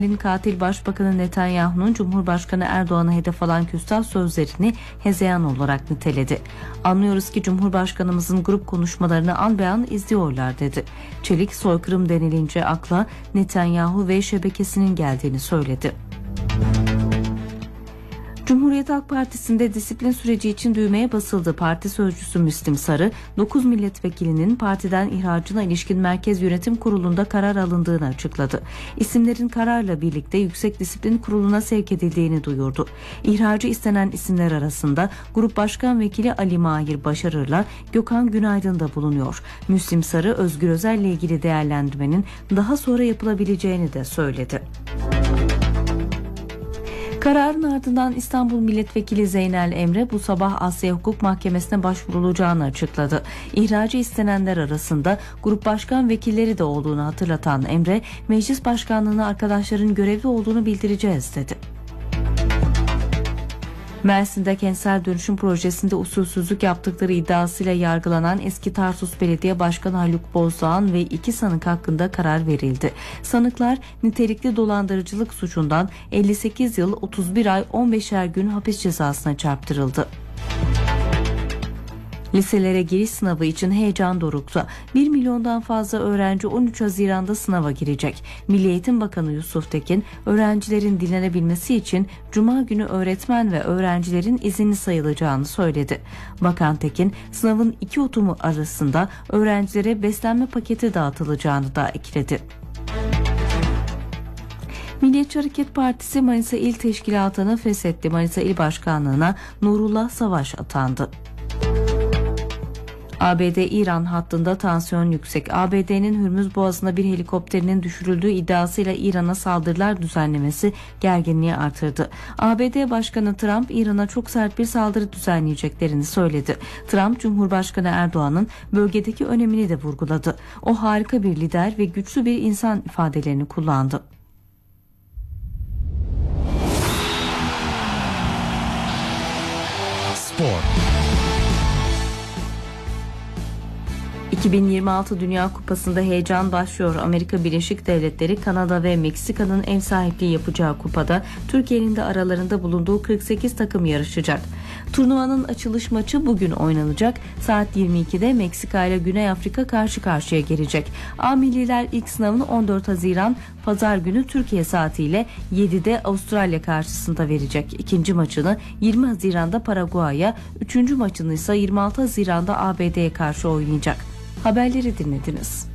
Katil Başbakanı Netanyahu'nun Cumhurbaşkanı Erdoğan'a hedef alan küstah sözlerini hezeyan olarak niteledi. Anlıyoruz ki Cumhurbaşkanımızın grup konuşmalarını an be an izliyorlar dedi. Çelik, soykırım denilince akla Netanyahu ve şebekesinin geldiğini söyledi. Cumhuriyet Halk Partisi'nde disiplin süreci için düğmeye basıldı. Parti sözcüsü Müslim Sarı, 9 milletvekilinin partiden ihracına ilişkin Merkez Yönetim Kurulu'nda karar alındığını açıkladı. İsimlerin kararla birlikte Yüksek Disiplin Kurulu'na sevk edildiğini duyurdu. İhracı istenen isimler arasında Grup Başkan Vekili Ali Mahir Başarır'la Gökhan Günaydın da bulunuyor. Müslim Sarı, Özgür Özel'le ilgili değerlendirmenin daha sonra yapılabileceğini de söyledi. Kararın ardından İstanbul Milletvekili Zeynel Emre bu sabah Asya Hukuk Mahkemesi'ne başvurulacağını açıkladı. İhracı istenenler arasında grup başkan vekilleri de olduğunu hatırlatan Emre, meclis başkanlığına arkadaşların görevli olduğunu bildireceğiz dedi. Mersin'de kentsel dönüşüm projesinde usulsüzlük yaptıkları iddiasıyla yargılanan eski Tarsus Belediye Başkanı Haluk Bozdağ'ın ve 2 sanık hakkında karar verildi. Sanıklar nitelikli dolandırıcılık suçundan 58 yıl 31 ay 15'er gün hapis cezasına çarptırıldı. Liselere giriş sınavı için heyecan dorukta. 1 milyondan fazla öğrenci 13 Haziran'da sınava girecek. Milli Eğitim Bakanı Yusuf Tekin, öğrencilerin dinlenebilmesi için Cuma günü öğretmen ve öğrencilerin izinli sayılacağını söyledi. Bakan Tekin, sınavın 2 otumu arasında öğrencilere beslenme paketi dağıtılacağını da ekledi. Milliyetçi Hareket Partisi Manisa İl Teşkilatı'nı feshetti. Manisa İl Başkanlığı'na Nurullah Savaş atandı. ABD-İran hattında tansiyon yüksek. ABD'nin Hürmüz Boğazı'nda bir helikopterinin düşürüldüğü iddiasıyla İran'a saldırılar düzenlemesi gerginliği artırdı. ABD Başkanı Trump, İran'a çok sert bir saldırı düzenleyeceklerini söyledi. Trump, Cumhurbaşkanı Erdoğan'ın bölgedeki önemini de vurguladı. O harika bir lider ve güçlü bir insan ifadelerini kullandı. Spor. 2026 Dünya Kupası'nda heyecan başlıyor. Amerika Birleşik Devletleri, Kanada ve Meksika'nın ev sahipliği yapacağı kupada Türkiye'nin de aralarında bulunduğu 48 takım yarışacak. Turnuvanın açılış maçı bugün oynanacak. Saat 22'de Meksika ile Güney Afrika karşı karşıya gelecek. A milliler ilk sınavını 14 Haziran Pazar günü Türkiye saatiyle 7'de Avustralya karşısında verecek. İkinci maçını 20 Haziran'da Paraguay'a, üçüncü maçını ise 26 Haziran'da ABD'ye karşı oynayacak. Haberleri dinlediniz.